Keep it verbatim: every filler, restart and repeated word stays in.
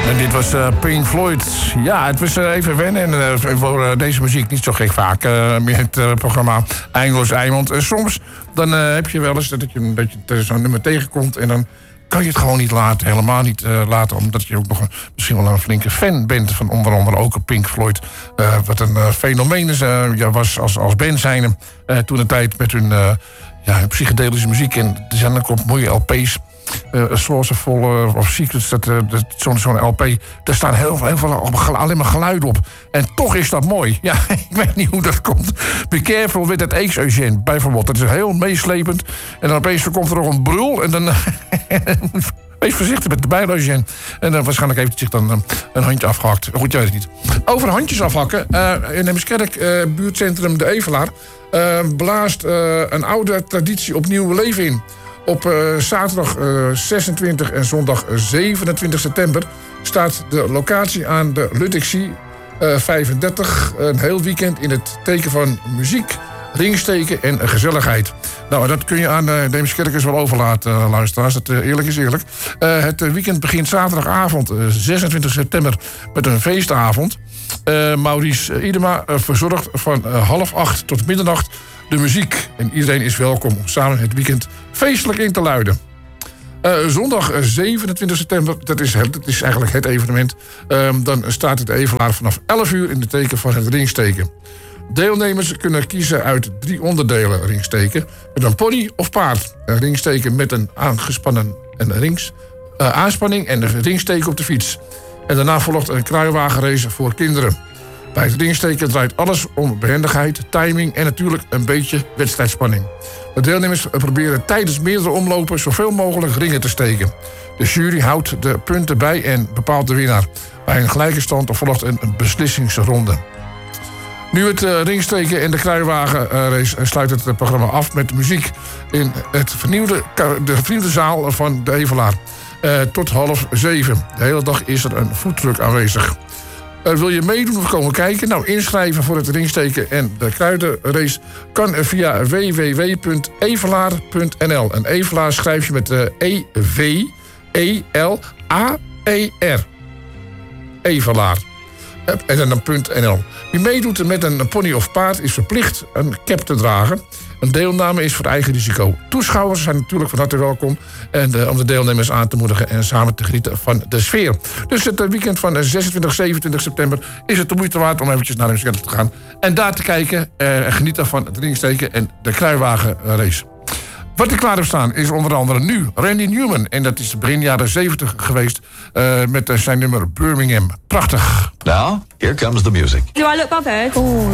En dit was uh, Pink Floyd. Ja, het was uh, even wennen. En uh, voor uh, deze muziek niet zo gek vaak. Uh, met het uh, programma Eindeloos Eiland. Uh, soms dan uh, heb je wel eens dat je, dat je zo'n nummer tegenkomt. En dan kan je het gewoon niet laten. Helemaal niet uh, laten. Omdat je ook nog een, misschien wel een flinke fan bent. Van onder andere ook Pink Floyd. Uh, wat een uh, fenomeen is, uh, ja, was als, als band zijnde. Uh, toen een tijd met hun, uh, ja, hun psychedelische muziek. En er zijn ook op mooie L P's. Uh, Sourceful uh, of Secrets, dat, uh, dat, zo'n zo'n L P. Daar staan heel veel, heel veel, alleen maar geluid op. En toch is dat mooi. Ja, ik weet niet hoe dat komt. Be careful with that Ace Eugene, bijvoorbeeld. Dat is heel meeslepend. En dan opeens komt er nog een brul. En dan... Wees voorzichtig met de bijloogje. En dan waarschijnlijk heeft hij zich dan um, een handje afgehakt. Goed, jij weet het niet. Over handjes afhakken. Uh, in Heemskerk, uh, buurtcentrum De Evelaar... Uh, blaast uh, een oude traditie opnieuw leven in. Op uh, zaterdag uh, zesentwintig en zondag zevenentwintig september... staat de locatie aan de Luttixie uh, vijfendertig... een heel weekend in het teken van muziek, ringsteken en gezelligheid. Nou, dat kun je aan de uh, Heemskerkers wel overlaten, uh, luisteraars. Dat, uh, eerlijk is eerlijk. Uh, het uh, weekend begint zaterdagavond, uh, zesentwintig september... met een feestavond. Uh, Maurice Idema uh, verzorgt van uh, half acht tot middernacht... de muziek. En iedereen is welkom om samen het weekend feestelijk in te luiden. Uh, zondag zevenentwintig september, dat is, dat is eigenlijk het evenement. Uh, dan staat het Evelaar vanaf elf uur in het teken van het ringsteken. Deelnemers kunnen kiezen uit drie onderdelen ringsteken. Met een pony of paard. Een ringsteken met een aangespannen een rings, uh, aanspanning en een ringsteken op de fiets. En daarna volgt een kruiwagenrace voor kinderen. Bij het ringsteken draait alles om behendigheid, timing en natuurlijk een beetje wedstrijdspanning. De deelnemers proberen tijdens meerdere omlopen zoveel mogelijk ringen te steken. De jury houdt de punten bij en bepaalt de winnaar. Bij een gelijke stand volgt een beslissingsronde. Nu het uh, ringsteken en de kruiwagenrace uh, sluit het programma af met muziek in het vernieuwde, de vernieuwde zaal van de Evelaar. Uh, tot half zeven. De hele dag is er een foodtruck aanwezig. Uh, wil je meedoen of komen kijken? Nou, inschrijven voor het ringsteken en de kruidenrace kan via w w w punt evelaar punt n l. En Evelaar schrijf je met uh, E V E L A E R. Evelaar. En dan een .nl. Wie meedoet met een pony of paard is verplicht een cap te dragen. Een deelname is voor eigen risico. Toeschouwers zijn natuurlijk van harte welkom. En uh, om de deelnemers aan te moedigen en samen te genieten van de sfeer. Dus het weekend van zesentwintig, zevenentwintig september is het de moeite waard om eventjes naar de muziek te gaan. En daar te kijken en uh, genieten van het ringsteken en de kruiwagenrace. Wat ik klaar heb staan is onder andere nu Randy Newman. En dat is begin jaren zeventig geweest uh, met uh, zijn nummer Birmingham. Prachtig. Now, here comes the music. Do I look bothered? Ooh.